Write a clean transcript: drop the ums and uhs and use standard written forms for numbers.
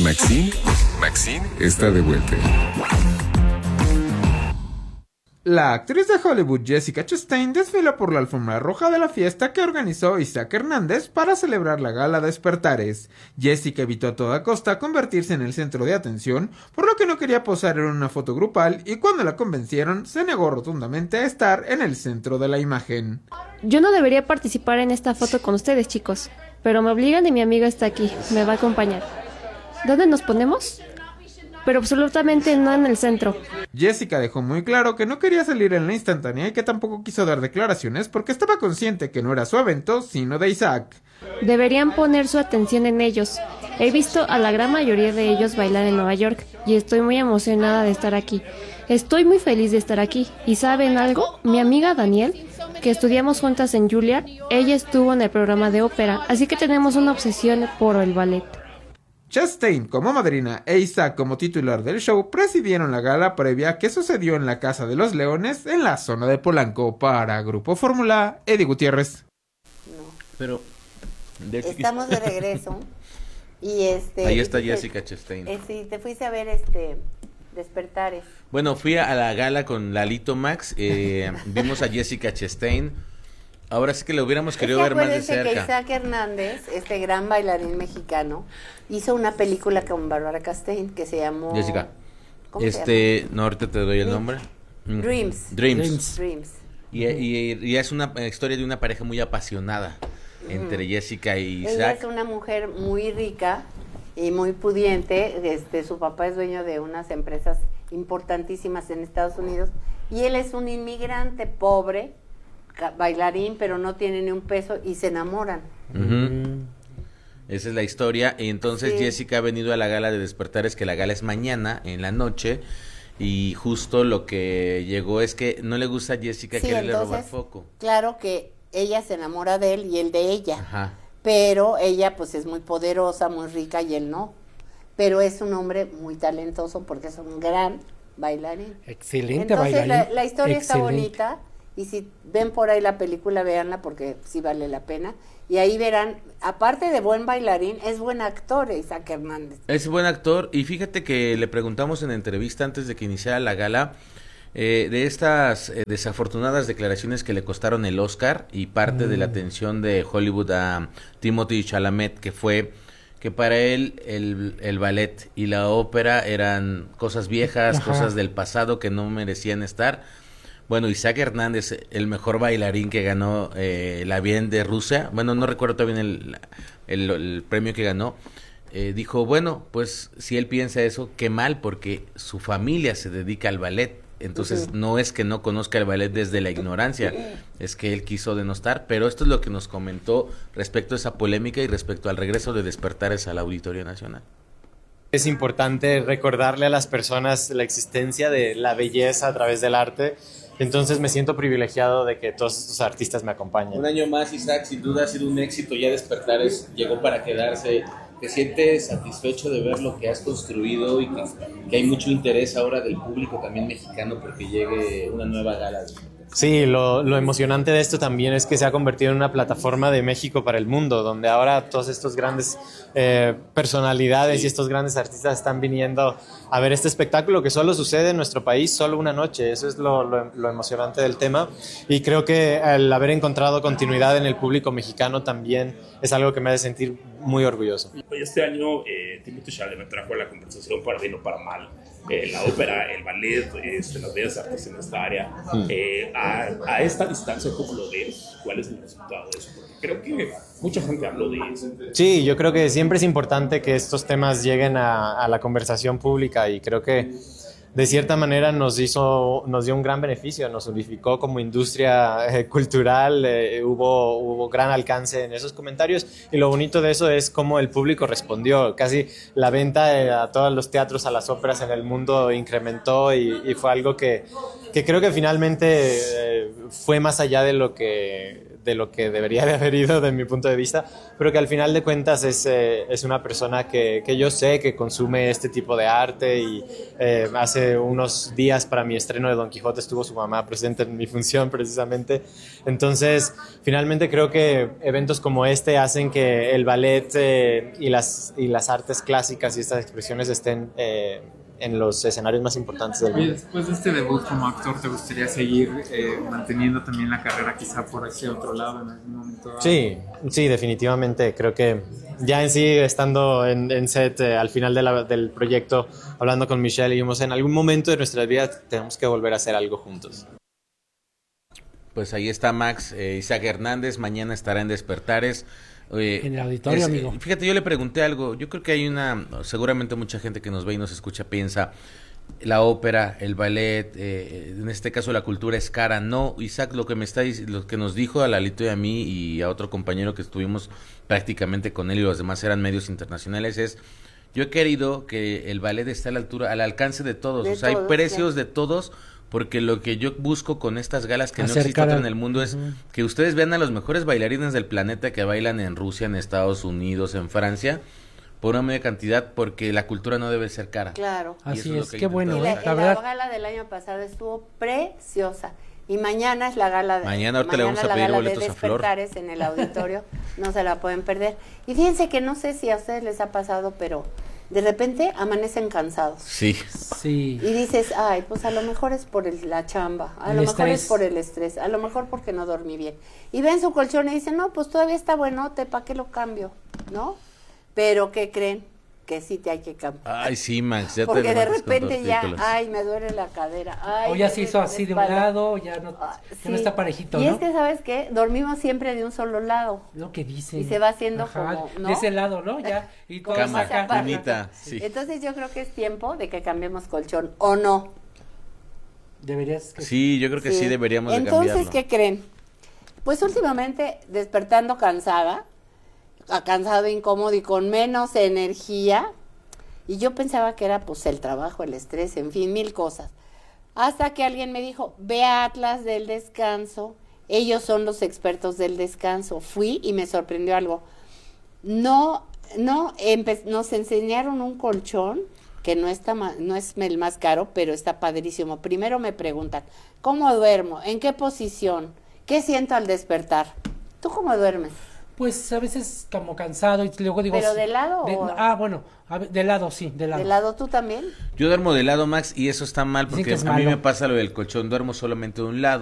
Maxine está de vuelta. La actriz de Hollywood Jessica Chastain desfiló por la alfombra roja de la fiesta que organizó Isaac Hernández para celebrar la gala Despertares. Jessica evitó a toda costa convertirse en el centro de atención, por lo que no quería posar en una foto grupal, y cuando la convencieron se negó rotundamente a estar en el centro de la imagen. Yo no debería participar en esta foto con ustedes, chicos, pero me obligan y mi amiga está aquí, me va a acompañar. ¿Dónde nos ponemos? Pero absolutamente no en el centro. Jessica dejó muy claro que no quería salir en la instantánea y que tampoco quiso dar declaraciones porque estaba consciente que no era su evento, sino de Isaac. Deberían poner su atención en ellos. He visto a la gran mayoría de ellos bailar en Nueva York y estoy muy emocionada de estar aquí. Estoy muy feliz de estar aquí. ¿Y saben algo? Mi amiga Danielle, que estudiamos juntas en Juilliard, ella estuvo en el programa de ópera, así que tenemos una obsesión por el ballet. Chastain como madrina e Isaac como titular del show presidieron la gala previa que sucedió en la Casa de los Leones en la zona de Polanco. Para Grupo Fórmula, Eddie Gutiérrez. Pero estamos de regreso y ahí está Jessica Chastain. Sí, te fuiste a ver Despertares. Bueno, fui a la gala con Lalito Max, vimos a Jessica Chastain. Ahora sí que lo hubiéramos querido ver más de cerca. Que Isaac Hernández, este gran bailarín mexicano, hizo una película con Bárbara Castain que se llamó Jessica. ¿Cómo se llama? No, ahorita te doy el nombre. Dreams. Y es una historia de una pareja muy apasionada entre Jessica y Isaac. Ella es una mujer muy rica y muy pudiente. Su papá es dueño de unas empresas importantísimas en Estados Unidos y él es un inmigrante pobre, bailarín, pero no tiene ni un peso y se enamoran. Esa es la historia. Y entonces Jessica ha venido a la gala de Despertares, que la gala es mañana en la noche, y justo lo que llegó es que no le gusta a Jessica quererle robar foco. Claro que ella se enamora de él y él de ella. Ajá. Pero ella pues es muy poderosa, muy rica y él no. Pero es un hombre muy talentoso porque es un gran bailarín. Excelente bailarín. Entonces la historia está bonita. Y si ven por ahí la película, véanla porque sí vale la pena. Y ahí verán, aparte de buen bailarín, es buen actor Isaac Hernández. Es buen actor. Y fíjate que le preguntamos en la entrevista antes de que iniciara la gala de estas desafortunadas declaraciones que le costaron el Oscar y parte de la atención de Hollywood a Timothée Chalamet, que fue que para él el ballet y la ópera eran cosas viejas, cosas del pasado que no merecían estar. Bueno, Isaac Hernández, el mejor bailarín que ganó la Bien de Rusia, bueno, no recuerdo todavía el premio que ganó, dijo, bueno, pues si él piensa eso, qué mal, porque su familia se dedica al ballet, entonces no es que no conozca el ballet desde la ignorancia, es que él quiso denostar, pero esto es lo que nos comentó respecto a esa polémica y respecto al regreso de Despertares al Auditorio Nacional. Es importante recordarle a las personas la existencia de la belleza a través del arte. Entonces me siento privilegiado de que todos estos artistas me acompañen. Un año más, Isaac, sin duda ha sido un éxito. Ya Despertares llegó para quedarse. ¿Te sientes satisfecho de ver lo que has construido y que hay mucho interés ahora del público también mexicano porque llegue una nueva gala? Sí, lo emocionante de esto también es que se ha convertido en una plataforma de México para el mundo, donde ahora todos estos grandes personalidades y estos grandes artistas están viniendo a ver este espectáculo que solo sucede en nuestro país, solo una noche. Eso es lo emocionante del tema, y creo que el haber encontrado continuidad en el público mexicano también es algo que me hace sentir muy orgulloso. Este año Timothée Chalamet trajo a la conversación, para bien o para mal, la ópera, el ballet, las bellas artes en esta área. A esta distancia, ¿cómo lo ves? ¿Cuál es el resultado de eso? Porque creo que mucha gente habló de eso. Sí, yo creo que siempre es importante que estos temas lleguen a la conversación pública, y creo que de cierta manera nos dio un gran beneficio, nos unificó como industria cultural, hubo gran alcance en esos comentarios, y lo bonito de eso es cómo el público respondió. Casi la venta a todos los teatros, a las óperas en el mundo incrementó, y fue algo que creo que finalmente fue más allá de lo que de lo que debería de haber ido, de mi punto de vista, pero que al final de cuentas es una persona que yo sé que consume este tipo de arte y hace unos días para mi estreno de Don Quijote estuvo su mamá presente en mi función precisamente. Entonces, finalmente creo que eventos como este hacen que el ballet y las artes clásicas y estas expresiones estén en los escenarios más importantes del Y mundo. después de este debut como actor, ¿te gustaría seguir manteniendo también la carrera quizá por ese otro lado en algún momento dado? Sí, definitivamente. Creo que ya en sí, estando en set al final del proyecto, hablando con Michelle, dijimos, en algún momento de nuestra vida tenemos que volver a hacer algo juntos. Pues ahí está Max, Isaac Hernández, mañana estará en Despertares. En el auditorio, amigo. Fíjate, yo le pregunté algo, yo creo que hay seguramente mucha gente que nos ve y nos escucha piensa, la ópera, el ballet, en este caso la cultura es cara. No, Isaac, lo que nos dijo a Lalito y a mí y a otro compañero que estuvimos prácticamente con él y los demás eran medios internacionales, yo he querido que el ballet esté a la altura, al alcance de todos, De o sea, hay todos, precios sí. de todos, porque lo que yo busco con estas galas que no Acercar existe otra a- en el mundo es que ustedes vean a los mejores bailarines del planeta que bailan en Rusia, en Estados Unidos, en Francia, por una media cantidad, porque la cultura no debe ser cara. Claro. Y eso Así es lo es, que he qué bueno, intentado. Y la la verdad. gala del año pasado estuvo preciosa. Y mañana es la gala de Mañana ahorita le vamos a la pedir gala de boletos a Flor. Despertares en el auditorio. No se la pueden perder. Y fíjense que no sé si a ustedes les ha pasado, pero de repente amanecen cansados. Sí. Sí. Y dices, ay, pues a lo mejor es por la chamba, a El lo mejor estrés. es por el estrés, a lo mejor porque no dormí bien. Y ven su colchón y dicen, no, pues todavía está buenote, ¿para qué lo cambio? ¿No? Pero ¿qué creen? Que sí te hay que cambiar. Ay, sí, Max, ya te Porque de levantas con repente ya, tortícolas. ay, me duele la cadera. Ay, O ya me se hizo duele la así de un espalda. lado, ya no Ah, no está parejito, Y ¿no? es que, ¿sabes qué? Dormimos siempre de un solo lado. Lo que dicen. Y se va haciendo como, ¿no? De ese lado, ¿no? Ya. Y todo Como Cama, más acá. aparte. finita, sí. Entonces yo creo que es tiempo de que cambiemos colchón, ¿o no? Deberías. Sí, yo creo que sí deberíamos de Entonces, cambiarlo. ¿qué creen? Pues últimamente despertando cansada, cansado, incómodo y con menos energía. Y yo pensaba que era pues el trabajo, el estrés, en fin, mil cosas. Hasta que alguien me dijo, ve a Atlas del Descanso, ellos son los expertos del descanso. Fui y me sorprendió algo. Nos enseñaron un colchón que no es el más caro, pero está padrísimo. Primero me preguntan, ¿cómo duermo? ¿En qué posición? ¿Qué siento al despertar? ¿Tú cómo duermes? Pues a veces como cansado y luego digo. ¿Pero de lado o...? Bueno, de lado, sí, de lado. ¿De lado tú también? Yo duermo de lado, Max, y eso está mal Dicen porque que es a mí malo. me pasa lo del colchón, duermo solamente de un lado.